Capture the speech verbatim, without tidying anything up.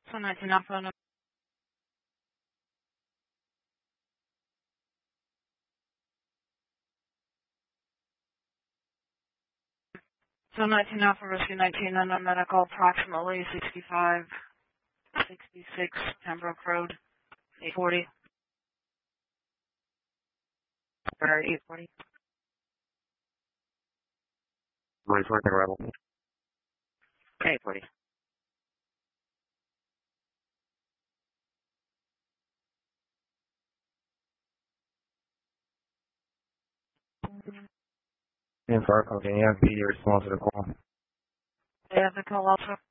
So nineteen Alpha, no- so nineteen Alpha, Rescue nineteen, unknown medical, approximately sixty-five, sixty-six, Pembroke Road, eight forty. Or eight forty. Where's working rebel? eight forty. And for, okay, you have to be your response to the call. They have the call also.